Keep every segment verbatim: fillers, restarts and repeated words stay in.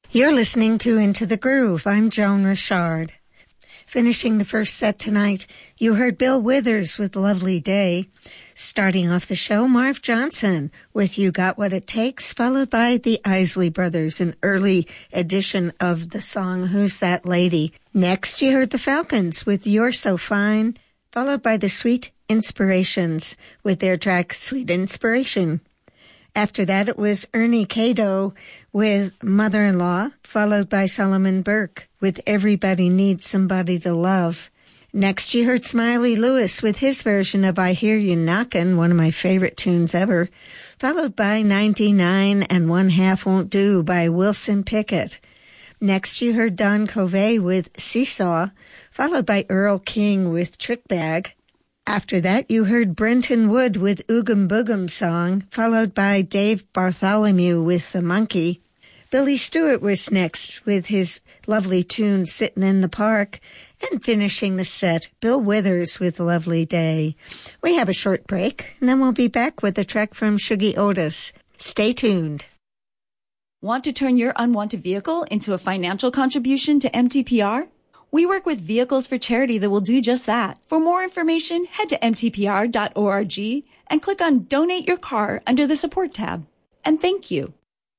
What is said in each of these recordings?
You're listening to Into the Groove. I'm Joan Richard. Finishing the first set tonight, you heard Bill Withers with Lovely Day. Starting off the show, Marv Johnson with You Got What It Takes, followed by the Isley Brothers, an early edition of the song Who's That Lady. Next, you heard the Falcons with You're So Fine, followed by the Sweet Inspirations with their track Sweet Inspiration. After that, it was Ernie Cado with Mother-in-Law, followed by Solomon Burke with Everybody Needs Somebody to Love. Next, you heard Smiley Lewis with his version of I Hear You Knockin', one of my favorite tunes ever, followed by ninety-nine and One Half Won't Do by Wilson Pickett. Next, you heard Don Covey with Seesaw, followed by Earl King with Trick Bag. After that, you heard Brenton Wood with Oogum Boogum Song, followed by Dave Bartholomew with The Monkey. Billy Stewart was next with his lovely tune Sittin' in the Park, and finishing the set, Bill Withers with Lovely Day. We have a short break, and then we'll be back with a track from Shuggie Otis. Stay tuned. Want to turn your unwanted vehicle into a financial contribution to M T P R? We work with Vehicles for Charity that will do just that. For more information, head to m t p r dot org and click on Donate Your Car under the Support tab. And thank you.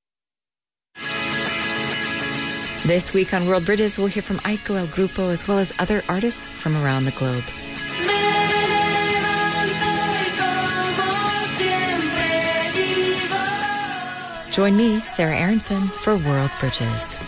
This week on World Bridges, we'll hear from Aiko El Grupo as well as other artists from around the globe. Join me, Sarah Aronson, for World Bridges.